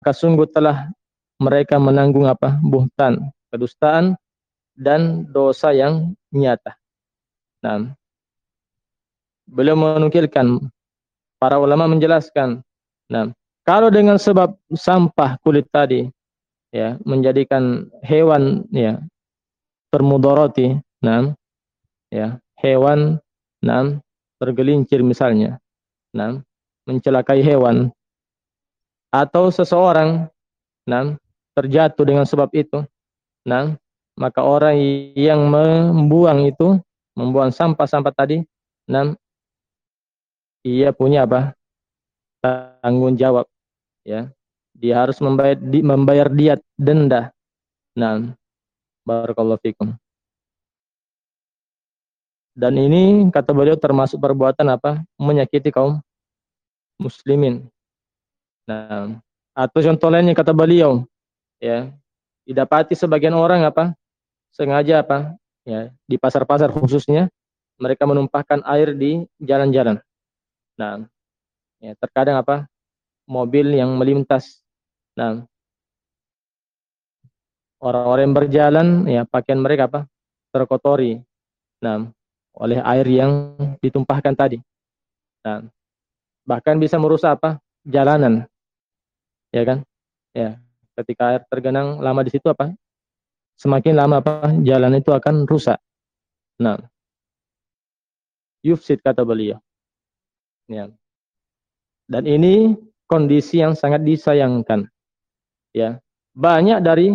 sungguh telah mereka menanggung apa? Buhtan, kedustaan dan dosa yang nyata. Nah, beliau menukilkan, para ulama menjelaskan, nah, kalau dengan sebab sampah kulit tadi, ya, menjadikan hewan, ya, termudarati, nah, ya, hewan, nah, tergelincir misalnya, nah, mencelakai hewan, atau seseorang, nah, terjatuh dengan sebab itu, nah, maka orang yang membuang itu, membuang sampah-sampah tadi, nah, ia punya apa? Tanggung jawab, ya. Dia harus membayar diat, denda. Nah, barakallahu fikum. Dan ini kata beliau termasuk perbuatan apa? Menyakiti kaum muslimin. Nah, atau contoh lainnya kata beliau, ya, didapati sebagian orang apa? Sengaja apa? Ya, di pasar-pasar khususnya mereka menumpahkan air di jalan-jalan. Nah, ya, terkadang apa? Mobil yang melintas. Nah, orang-orang yang berjalan, ya, pakaian mereka apa? Terkotori. Nah, oleh air yang ditumpahkan tadi. Nah, bahkan bisa merusak apa? Jalanan, ya kan? Ya, ketika air tergenang lama di situ apa? Semakin lama apa? Jalan itu akan rusak. Nah, yufsid kata beliau. Ya. Dan ini kondisi yang sangat disayangkan. Ya, banyak dari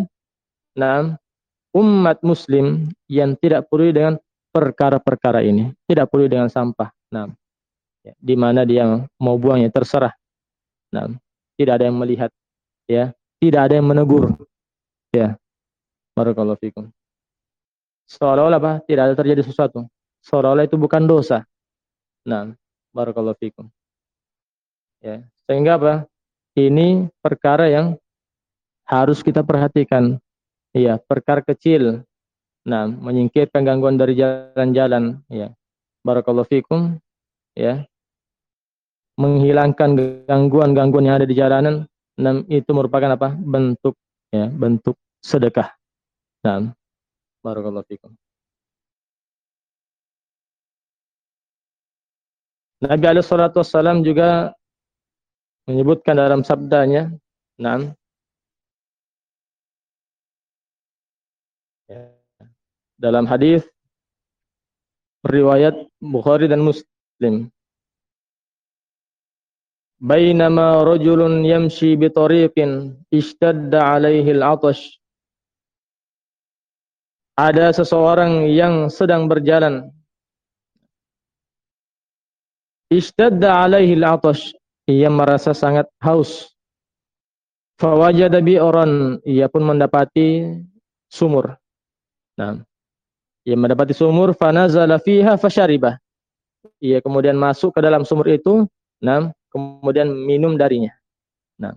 umat Muslim yang tidak peduli dengan perkara-perkara ini, tidak peduli dengan sampah. Nah, ya, di mana dia mau buangnya terserah. Nah, tidak ada yang melihat, ya, tidak ada yang menegur. Ya, barakallahu fikum. Seolah-olah apa? Tidak ada terjadi sesuatu. Seolah-olah itu bukan dosa. Nah, barakallahu fikum. Ya, sehingga apa? Ini perkara yang harus kita perhatikan. Ya, perkara kecil. Nah, menyingkirkan gangguan dari jalan-jalan. Ya, barakallahu fikum. Ya, menghilangkan gangguan-gangguan yang ada di jalanan. Nah, itu merupakan apa? Bentuk, ya, bentuk sedekah. Nah, barakallahu fikum. Nabi alaihi salatu wassalam juga menyebutkan dalam sabdanya, nah, ya, dalam hadis riwayat Bukhari dan Muslim, bainama rajulun yamshi bi tariqin ishtadda alaihi al-'atash, ada seseorang yang sedang berjalan, ishtadda alaihi al-'atash, ia merasa sangat haus, fawajada bi'ran, ia pun mendapati sumur. Nah, ia mendapati sumur, fanazala fiha fasyaribah, ia kemudian masuk ke dalam sumur itu, nah, kemudian minum darinya. Nah,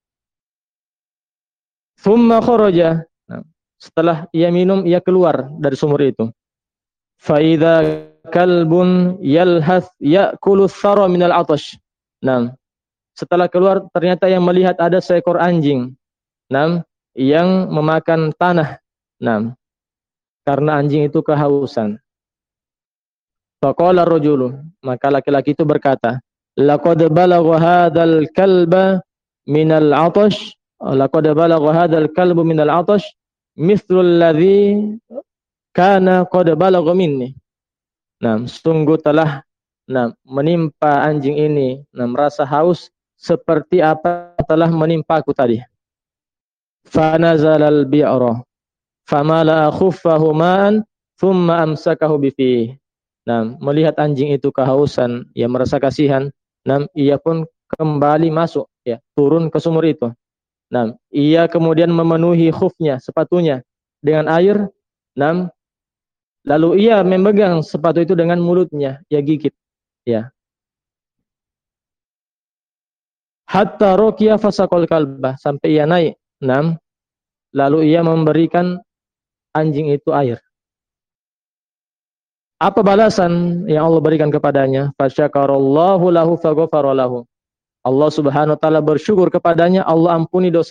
thumma kharaja, nah, setelah ia minum, ia keluar dari sumur itu. Fa idza kalbun yalhath ya'kulu thara minal 'atash. Nah, setelah keluar ternyata yang melihat ada seekor anjing, nah, yang memakan tanah. Nah, karena anjing itu kehausan. Faqala ar-rajulu, maka laki-laki itu berkata, laqad balagha hadzal kalba minal 'atash, laqad balagha hadzal kalbu minal 'atash mithlul ladzi kana qad balagha minni. Nah, sungguh telah, nah, menimpa anjing ini, nah, merasa haus seperti apa telah menimpa aku tadi. Fa nazala al-bi'ra famala khuffahu ma'an thumma amsakahu bifihi. Nah, melihat anjing itu kehausan, ia merasa kasihan. Nah, ia pun kembali masuk, ya, turun ke sumur itu. Nah, ia kemudian memenuhi khufnya, sepatunya dengan air. Nah, lalu ia memegang sepatu itu dengan mulutnya, ia gigit, ya. Hatta rokiya fasaqal kalbah, sampai ia naik. Nah, lalu ia memberikan anjing itu air. Apa balasan yang Allah berikan kepadanya? Fasyakarallahu lahu faghafara lahu. Allah Subhanahu wa taala bersyukur kepadanya, Allah ampuni dosa